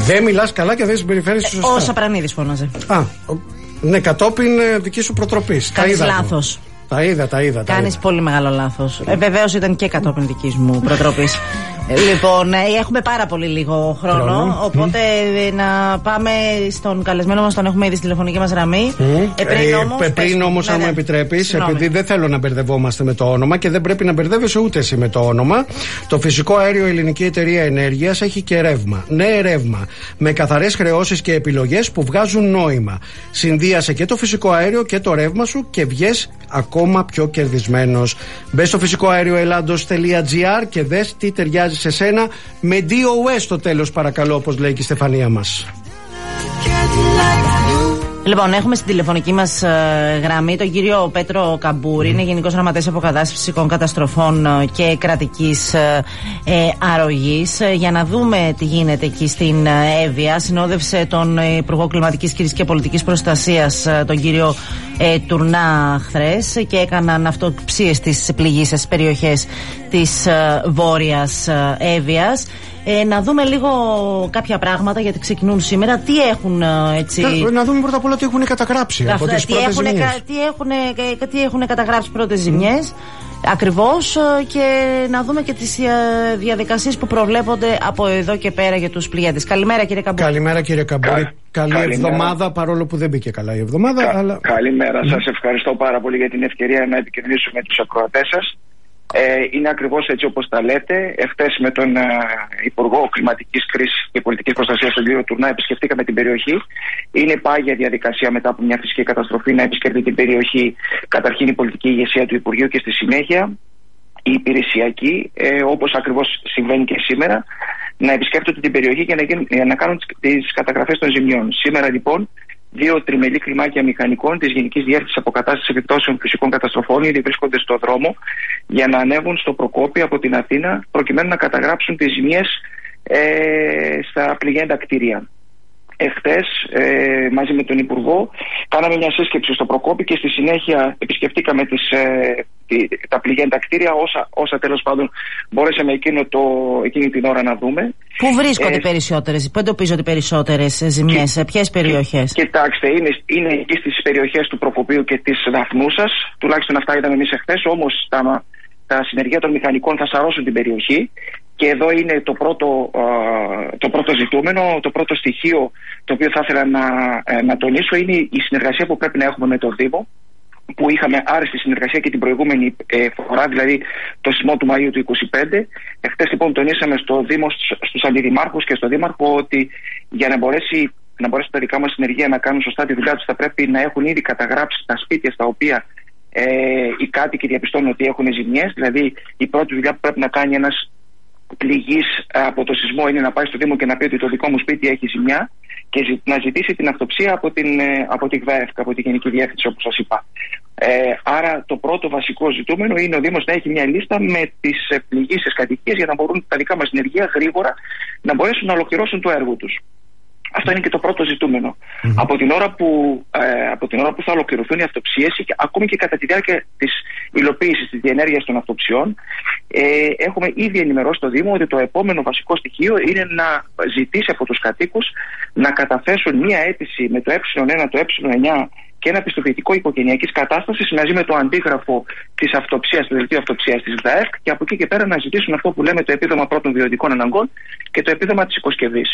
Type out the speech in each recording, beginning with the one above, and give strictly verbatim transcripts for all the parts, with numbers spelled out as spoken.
Δεν μιλάς καλά και δεν συμπεριφέρεσαι σωστά. Ο Σαπρανίδης φώναζε. Α, ναι, κατόπιν ε, δική σου προτροπής. Κάνεις λάθος. Τα είδα, τα είδα. Κάνεις πολύ μεγάλο λάθος. Ε, βεβαίως ήταν και κατόπιν δικής μου προτροπής. Λοιπόν, έχουμε πάρα πολύ λίγο χρόνο, χρόνο. Οπότε mm. να πάμε στον καλεσμένο μας, τον έχουμε ήδη στη τηλεφωνική μας γραμμή. Mm. Ε, πριν όμως, ε, πριν όμως, αν μου επιτρέπεις, επειδή δεν θέλω να μπερδευόμαστε με το όνομα και δεν πρέπει να μπερδεύεσαι ούτε εσύ με το όνομα, το Φυσικό Αέριο Ελληνική Εταιρεία Ενέργειας έχει και ρεύμα. Ναι, ρεύμα. Με καθαρές χρεώσεις και επιλογές που βγάζουν νόημα. Συνδύασε και το φυσικό αέριο και το ρεύμα σου και βγες ακόμα πιο κερδισμένος. Μπες στο φυσικό αέριο ελλάδος τελεία τζι άρ και δες τι ταιριάζει σε σένα με ντι ο ες στο τέλος, παρακαλώ, όπως λέει και η Στεφανία μας. Λοιπόν, έχουμε στην τηλεφωνική μας ε, γραμμή τον κύριο Πέτρο Καμπούρη, mm. είναι Γενικός Γραμματέας Αποκατάστασης Φυσικών Καταστροφών ε, και Κρατικής ε, ε, Αρρωγής. Ε, για να δούμε τι γίνεται εκεί στην ε, Εύβοια, συνόδευσε τον Υπουργό Κλιματικής Κρίσης και Πολιτικής Προστασίας, ε, τον κύριο ε, Τουρνά, χθες και έκαναν αυτοψίες στις πληγήσεις περιοχές της ε, Βόρειας ε, Εύβοιας. Ε, να δούμε λίγο κάποια πράγματα γιατί ξεκινούν σήμερα. Τι έχουν έτσι. Να, να δούμε πρώτα απ' όλα τι έχουν καταγράψει από τις πρώτες ζημιές. Τι έχουν, τι έχουν καταγράψει πρώτες ζημιές. Mm. Ακριβώς, και να δούμε και τις διαδικασίες που προβλέπονται από εδώ και πέρα για τους πληγέντες. Καλημέρα κύριε Καμπούρη. Καλημέρα κύριε Καμπούρη. Κα... Καλή Καλημέρα. Εβδομάδα, παρόλο που δεν μπήκε καλά η εβδομάδα. Κα... Αλλά... Καλημέρα. Mm. Σας ευχαριστώ πάρα πολύ για την ευκαιρία να επικοινωνήσουμε με τους ακροατές σας. Ε, είναι ακριβώς έτσι όπως τα λέτε. Εχθές με τον ε, Υπουργό Κλιματικής Κρίσης και Πολιτικής Προστασίας, τον κύριο Τουρνά, επισκεφτήκαμε την περιοχή. Είναι πάγια διαδικασία μετά από μια φυσική καταστροφή να επισκεφτεί την περιοχή καταρχήν η πολιτική ηγεσία του Υπουργείου και στη συνέχεια η υπηρεσιακή, ε, όπως ακριβώς συμβαίνει και σήμερα, να επισκέπτονται την περιοχή για να, γίνουν, για να κάνουν τις καταγραφές των ζημιών. Σήμερα λοιπόν δύο τριμελή κλιμάκια μηχανικών της Γενικής Διεύθυνσης Αποκατάστασης Επιπτώσεων Φυσικών Καταστροφών ήδη βρίσκονται στο δρόμο για να ανέβουν στο Προκόπη από την Αθήνα, προκειμένου να καταγράψουν τις ζημιές ε, στα πληγέντα κτίρια. Εχθές, ε, μαζί με τον Υπουργό, κάναμε μια σύσκεψη στο Προκόπη και στη συνέχεια επισκεφτήκαμε τις, ε, τα πληγέντα κτίρια, όσα, όσα τέλος πάντων μπορέσαμε εκείνο το, εκείνη την ώρα να δούμε. Πού βρίσκονται ε, περισσότερες, πού εντοπίζονται περισσότερες ζημιές, σε ποιες περιοχές? Κοιτάξτε, είναι, είναι εκεί στις περιοχές του Προκοπίου και της Δαφνούσας, τουλάχιστον αυτά είδαμε εμείς εχθές, όμως τα, τα συνεργεία των μηχανικών θα σαρώσουν την περιοχή. Και εδώ είναι το πρώτο, το πρώτο ζητούμενο, το πρώτο στοιχείο το οποίο θα ήθελα να, να τονίσω είναι η συνεργασία που πρέπει να έχουμε με το Δήμο, που είχαμε άριστη συνεργασία και την προηγούμενη φορά, δηλαδή το σεισμό του Μαΐου του είκοσι πέντε. Εχθές λοιπόν τονίσαμε στο Δήμο, στους αντιδημάρχους και στο Δήμαρχο ότι για να μπορέσει, να μπορέσει τα δικά μας συνεργεία να κάνουν σωστά τη δουλειά τους θα πρέπει να έχουν ήδη καταγράψει τα σπίτια στα οποία ε, οι κάτοικοι διαπιστώνουν ότι έχουν ζημιές. Δηλαδή η πρώτη δουλειά που πρέπει να κάνει ένας πληγής από το σεισμό είναι να πάει στο Δήμο και να πει ότι το δικό μου σπίτι έχει ζημιά και να ζητήσει την αυτοψία από την, από τη ΓΔΑΕΦΚ, από τη Γενική Διεύθυνση, όπως σας είπα. Ε, άρα το πρώτο βασικό ζητούμενο είναι ο Δήμος να έχει μια λίστα με τις πληγήσεις κατοικίες για να μπορούν τα δικά μας συνεργεία γρήγορα να μπορέσουν να ολοκληρώσουν το έργο τους. Αυτό είναι και το πρώτο ζητούμενο. Mm-hmm. Από, την ώρα που, ε, από την ώρα που θα ολοκληρωθούν οι αυτοψίες, ακόμη και κατά τη διάρκεια της υλοποίησης της διενέργειας των αυτοψιών, ε, έχουμε ήδη ενημερώσει το Δήμο ότι το επόμενο βασικό στοιχείο είναι να ζητήσει από τους κατοίκους να καταθέσουν μία αίτηση με το ε ένα, το ε εννιά και ένα πιστοποιητικό οικογενειακής κατάστασης μαζί με το αντίγραφο της αυτοψίας, του δελτίου αυτοψίας της ΓΔΑΕΦΚ, και από εκεί και πέρα να ζητήσουν αυτό που λέμε το επίδομα πρώτων βιωτικών αναγκών και το επίδομα της οικοσκευής.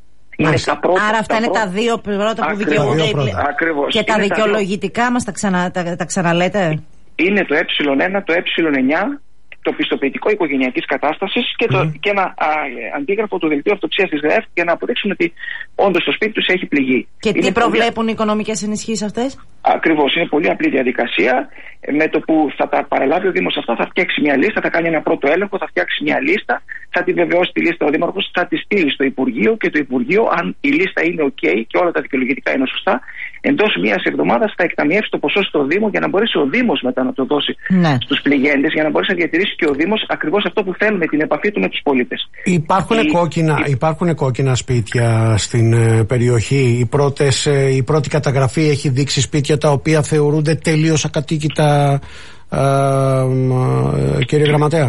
Πρώτα, άρα αυτά τα είναι πρώτα, τα δύο πρώτα που δικαιούνται. Και τα δικαιολογητικά μας τα, ξανα, τα, τα ξαναλέτε? Είναι το ε ένα, το ε εννιά, το πιστοποιητικό οικογενειακής κατάστασης και, το, mm. και ένα α, αντίγραφο του δελτίου αυτοψίας της ΓΔΑΕΦ για να αποδείξουν ότι όντως το σπίτι τους έχει πληγεί. Και είναι τι προβλέπουν πολύ... οι οικονομικές ενισχύσεις αυτές? Ακριβώς, είναι πολύ απλή διαδικασία. Με το που θα τα παραλάβει ο Δήμος αυτά, θα φτιάξει μια λίστα, θα κάνει ένα πρώτο έλεγχο, θα φτιάξει μια λίστα, θα τη βεβαιώσει τη λίστα ο Δήμαρχος, θα τη στείλει στο Υπουργείο και το Υπουργείο, αν η λίστα είναι OK και όλα τα δικαιολογητικά είναι σωστά, εντός μιας εβδομάδας θα εκταμιεύσει το ποσό στο Δήμο για να μπορέσει ο Δήμος μετά να το δώσει ναι. στους πληγέντες, για να μπορέσει να διατηρήσει και ο Δήμος ακριβώς αυτό που θέλουμε, την επαφή του με τους πολίτες. Υπάρχουν, η... κόκκινα, η... υπάρχουν κόκκινα σπίτια στην ε, περιοχή. Οι πρώτες, ε, η πρώτη καταγραφή έχει δείξει σπίτια τα οποία θεωρούνται τελείως ακατοίκητα, ε, ε, κύριε Γραμματέα?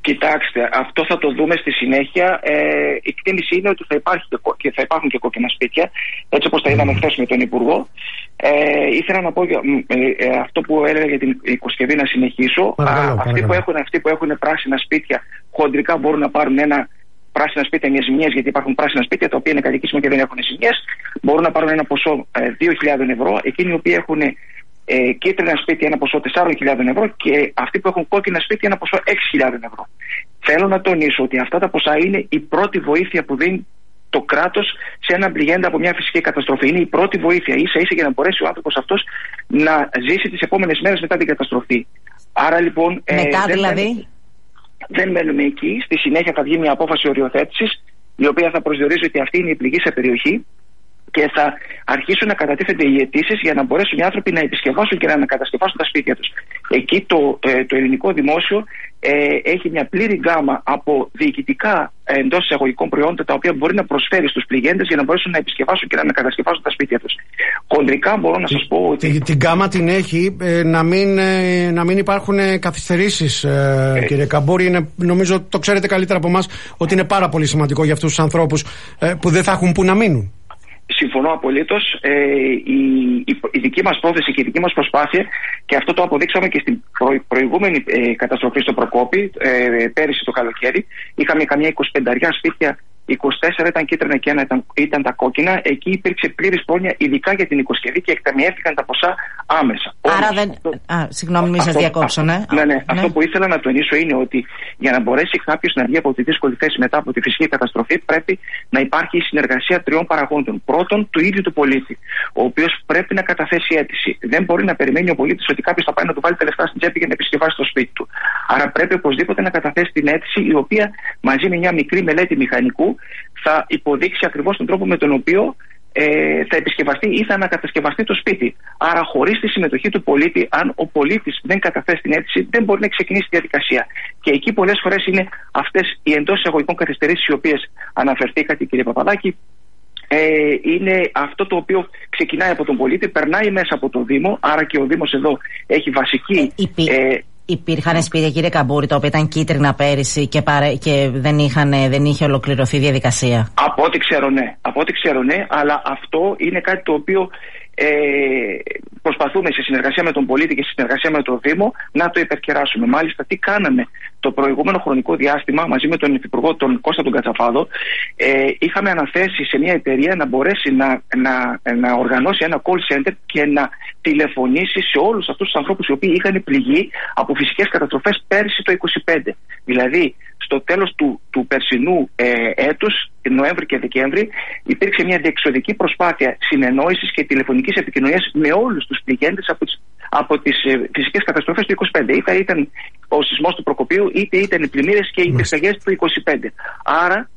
Κοιτάξτε, αυτό θα το δούμε στη συνέχεια. Ε, η εκτίμηση είναι ότι θα, υπάρχει και, θα υπάρχουν και κόκκινα σπίτια, έτσι όπως τα είδαμε χθες με τον Υπουργό. Ε, ήθελα να πω ε, ε, αυτό που έλεγα για την οικοσκευή να συνεχίσω. Παρακαλώ, Α, αυτοί, παρακαλώ. που έχουν, αυτοί που έχουν πράσινα σπίτια χοντρικά μπορούν να πάρουν ένα πράσινα σπίτια μια ζημιές, γιατί υπάρχουν πράσινα σπίτια τα οποία είναι κατοικήσιμα και δεν έχουν ζημιές. Μπορούν να πάρουν ένα ποσό ε, δύο χιλιάδες ευρώ. Εκείνοι οι οποίοι έχουν ε, κίτρινα σπίτια ένα ποσό τεσσάρων χιλιάδων ευρώ και αυτοί που έχουν κόκκινα σπίτια ένα ποσό έξι χιλιάδες ευρώ. Θέλω να τονίσω ότι αυτά τα ποσά είναι η πρώτη βοήθεια που δίνει το κράτος σε έναν πληγέντα από μια φυσική καταστροφή. Είναι η πρώτη βοήθεια, ίσα ίσα για να μπορέσει ο άνθρωπος αυτός να ζήσει τις επόμενες μέρες μετά την καταστροφή. Άρα λοιπόν. Μετά ε, δηλαδή. Δεν, δεν μένουμε εκεί. Στη συνέχεια θα βγει μια απόφαση οριοθέτησης, η οποία θα προσδιορίζει ότι αυτή είναι η πληγήσα περιοχή και θα αρχίσουν να κατατίθενται οι αιτήσεις για να μπορέσουν οι άνθρωποι να επισκευάσουν και να ανακατασκευάσουν τα σπίτια τους. Εκεί το, ε, το ελληνικό δημόσιο ε, έχει μια πλήρη γκάμα από διοικητικά ε, εντός εισαγωγικών προϊόντα τα οποία μπορεί να προσφέρει στους πληγέντες για να μπορέσουν να επισκευάσουν και να ανακατασκευάσουν τα σπίτια τους. Χοντρικά μπορώ να σας πω ότι. Την, την γκάμα την έχει ε, να, μην, ε, να μην υπάρχουν καθυστερήσεις, ε, ε, κύριε Καμπούρη. Είναι, νομίζω το ξέρετε καλύτερα από εμάς ότι είναι πάρα πολύ σημαντικό για αυτούς τους ανθρώπους ε, που δεν θα έχουν που να μείνουν. Συμφωνώ απολύτως. Ε, η, η, η δική μας πρόθεση και η δική μας προσπάθεια, και αυτό το αποδείξαμε και στην προ, προηγούμενη ε, καταστροφή στο Προκόπη, ε, πέρυσι το καλοκαίρι. Είχαμε καμιά εικοσιπενταριά σπίτια, είκοσι τέσσερα ήταν κίτρινα και ένα ήταν, ήταν τα κόκκινα. Εκεί υπήρξε πλήρης πρόνοια, ειδικά για την οικοσκευή, και εκταμιεύτηκαν τα ποσά άμεσα. Άρα Όμως, δεν. αυτό, Α, συγγνώμη, μην σας διακόψω, ναι. Ναι, ναι. ναι. Αυτό που ήθελα να τονίσω είναι ότι για να μπορέσει κάποιος να βγει από τη δύσκολη θέση μετά από τη φυσική καταστροφή, πρέπει να υπάρχει η συνεργασία τριών παραγόντων. Πρώτον, του ίδιου του πολίτη, ο οποίος πρέπει να καταθέσει αίτηση. Δεν μπορεί να περιμένει ο πολίτης ότι κάποιος θα πάει να του βάλει τα λεφτά στην τσέπη για να επισκευάσει το σπίτι του. Άρα πρέπει οπωσδήποτε να καταθέσει την αίτηση, η οποία μαζί με μια μικρή μελέτη μηχανικού θα υποδείξει ακριβώς τον τρόπο με τον οποίο ε, θα επισκευαστεί ή θα ανακατασκευαστεί το σπίτι. Άρα, χωρίς τη συμμετοχή του πολίτη, αν ο πολίτης δεν καταθέσει την αίτηση, δεν μπορεί να ξεκινήσει τη διαδικασία. Και εκεί πολλές φορές είναι αυτές οι εντός εισαγωγικών καθυστερήσεις, οι οποίες αναφερθήκατε, κύριε Παπαδάκη. Ε, είναι αυτό το οποίο ξεκινάει από τον πολίτη, περνάει μέσα από το Δήμο, άρα και ο Δήμος εδώ έχει βασική. Ε, ε, Υπήρχαν σπίτια, κύριε Καμπούρη, τα οποία ήταν κίτρινα πέρυσι και, παρε... και δεν, είχαν, δεν είχε ολοκληρωθεί η διαδικασία. Από ό,τι ξέρω, ναι. Από ό,τι ξέρω, ναι. Αλλά αυτό είναι κάτι το οποίο ε, προσπαθούμε σε συνεργασία με τον πολίτη και σε συνεργασία με το Δήμο να το υπερκεράσουμε. Μάλιστα, τι κάναμε το προηγούμενο χρονικό διάστημα μαζί με τον Υφυπουργό, τον Κώστα τον Κατσαφάδο, ε, είχαμε αναθέσει σε μια εταιρεία να μπορέσει να, να, να οργανώσει ένα call center και να τηλεφωνήσει σε όλους αυτούς τους ανθρώπους οι οποίοι είχαν πληγεί από φυσικές καταστροφές πέρσι το είκοσι πέντε. Δηλαδή, στο τέλος του, του περσινού ε, έτους, Νοέμβρη και Δεκέμβρη, υπήρξε μια διεξοδική προσπάθεια συνεννόησης και τηλεφωνικής επικοινωνίας με όλους τους πληγέντες από τις, από τις ε, φυσικές καταστροφές του είκοσι πέντε. Είτε ήταν ο σεισμός του Προκοπίου, είτε ήταν οι πλημμύρες και οι πυρκαγιές του είκοσι πέντε. Άρα,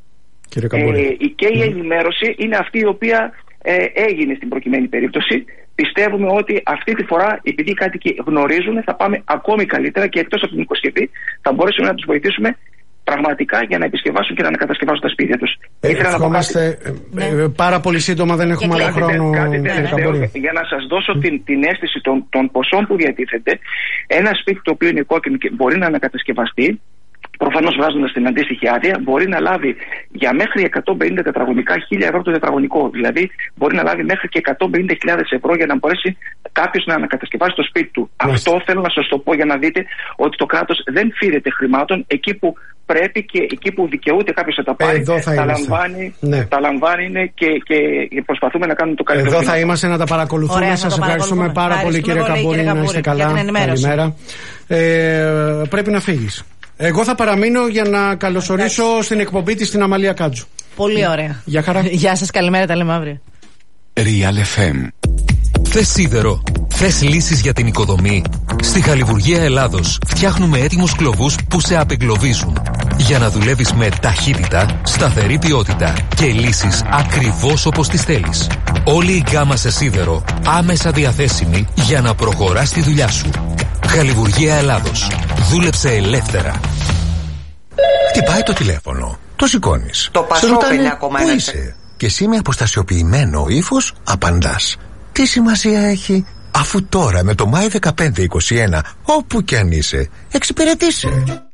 ε, η, και η ενημέρωση είναι αυτή η οποία ε, έγινε στην προκειμένη περίπτωση. Πιστεύουμε ότι αυτή τη φορά, επειδή οι κάτοικοι γνωρίζουν, θα πάμε ακόμη καλύτερα και εκτός από την οικοσκευή θα μπορέσουμε να τους βοηθήσουμε πραγματικά για να επισκευάσουν και να ανακατασκευάσουν τα σπίτια τους. Ε, ευχόμαστε να ε, ε, πάρα πολύ σύντομα, δεν έχουμε άλλο χρόνο. Κάτι τελευταίο, για να σας δώσω mm. την, την αίσθηση των, των ποσών που διατίθενται. Ένα σπίτι το οποίο είναι κόκκινο και μπορεί να ανακατασκευαστεί, προφανώς βάζοντας την αντίστοιχη άδεια, μπορεί να λάβει για μέχρι εκατόν πενήντα τετραγωνικά χίλια ευρώ το τετραγωνικό. Δηλαδή, μπορεί να λάβει μέχρι και εκατόν πενήντα χιλιάδες ευρώ για να μπορέσει κάποιος να ανακατασκευάσει το σπίτι του. Yes. Αυτό θέλω να σας το πω για να δείτε ότι το κράτος δεν φύρεται χρημάτων εκεί που πρέπει και εκεί που δικαιούται κάποιος να τα πάρει. Θα τα, λαμβάνει, ναι. τα λαμβάνει και, και προσπαθούμε να κάνουμε το καλύτερο. Εδώ θα είμαστε να τα παρακολουθούμε. Σας ευχαριστούμε πάρα πολύ, κύριε Καμπούρη. Να είστε καλά. Καλημέρα. Ε, πρέπει να φύγεις. Εγώ θα παραμείνω για να καλωσορίσω Εντάξει. στην εκπομπή της την Αμαλία Κάτζου. Πολύ ωραία. Γεια χαρά. Γεια σας, καλημέρα, τα λέμε αύριο. Real εφ εμ. Θες σίδερο? Θες λύσεις για την οικοδομή? Στη Χαλιβουργία Ελλάδος φτιάχνουμε έτοιμους κλωβούς που σε απεγκλωβίζουν. Για να δουλεύεις με ταχύτητα, σταθερή ποιότητα και λύσεις ακριβώς όπως τις θέλεις. Όλη η γκάμα σε σίδερο άμεσα διαθέσιμη για να προχωράς τη δουλειά σου. Χαλιβουργία Ελλάδος. Δούλεψε ελεύθερα. Χτυπάει το τηλέφωνο. Το σηκώνεις. Το Πασόκ εννιά κόμμα ένα. Πού είσαι? Και εσύ με αποστασιοποιημένο ύφος απαντάς. Τι σημασία έχει, αφού τώρα με το Μάη δεκαπέντε είκοσι ένα, όπου κι αν είσαι, εξυπηρετείσαι.